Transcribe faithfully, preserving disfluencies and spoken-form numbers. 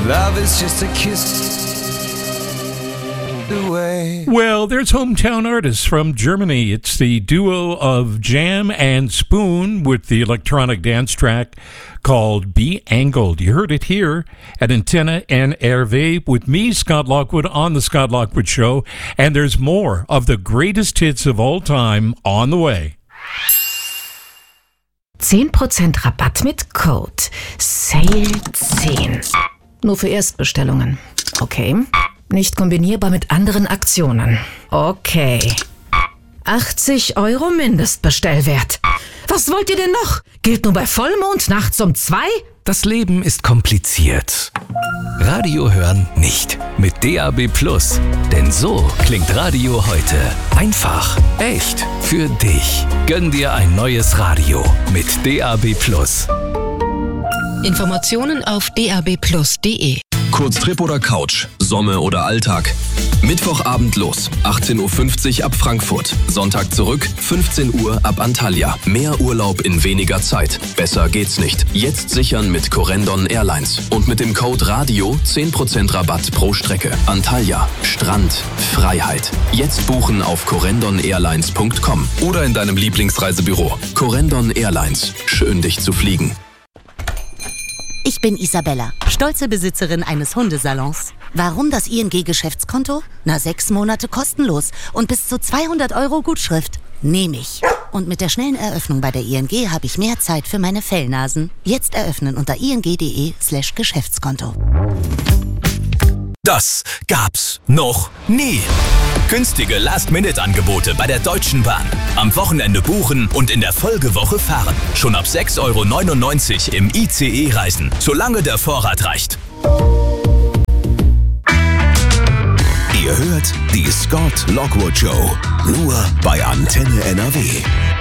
Love is just a kiss away. Well, there's hometown artists from Germany. It's the duo of Jam and Spoon with the electronic dance track called Be Angled. You heard it here at Antenne N R W with me, Scott Lockwood, on The Scott Lockwood Show. And there's more of the greatest hits of all time on the way. zehn Prozent Rabatt mit Code Sale zehn. Nur für Erstbestellungen. Okay. Nicht kombinierbar mit anderen Aktionen. Okay. achtzig Euro Mindestbestellwert. Was wollt ihr denn noch? Gilt nur bei Vollmond nachts um zwei? Das Leben ist kompliziert. Radio hören nicht. Mit D A B Plus. Denn so klingt Radio heute. Einfach. Echt. Für dich. Gönn dir ein neues Radio. Mit D A B Plus. Informationen auf d a b plus punkt d e. Kurztrip oder Couch, Somme oder Alltag. Mittwochabend los, achtzehn Uhr fünfzig ab Frankfurt. Sonntag zurück, fünfzehn Uhr ab Antalya. Mehr Urlaub in weniger Zeit. Besser geht's nicht. Jetzt sichern mit Corendon Airlines. Und mit dem Code RADIO zehn Prozent Rabatt pro Strecke. Antalya, Strand, Freiheit. Jetzt buchen auf corendon airlines punkt com oder in deinem Lieblingsreisebüro. Corendon Airlines. Schön, dich zu fliegen. Ich bin Isabella, stolze Besitzerin eines Hundesalons. Warum das I N G-Geschäftskonto? Na, sechs Monate kostenlos und bis zu zweihundert Euro Gutschrift. Nehme ich. Und mit der schnellen Eröffnung bei der I N G habe ich mehr Zeit für meine Fellnasen. Jetzt eröffnen unter ing.de slash Geschäftskonto. Das gab's noch nie. Günstige Last-Minute-Angebote bei der Deutschen Bahn. Am Wochenende buchen und in der Folgewoche fahren. Schon ab sechs Euro neunundneunzig im I C E reisen, solange der Vorrat reicht. Ihr hört die Scott Lockwood Show, nur bei Antenne N R W.